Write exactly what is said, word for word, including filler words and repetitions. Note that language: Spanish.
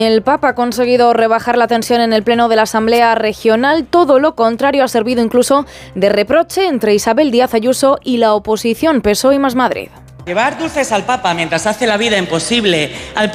El Papa ha conseguido rebajar la tensión en el pleno de la Asamblea Regional. Todo lo contrario, ha servido incluso de reproche entre Isabel Díaz Ayuso y la oposición P S O E y Más Madrid. Llevar dulces al Papa mientras hace la vida imposible al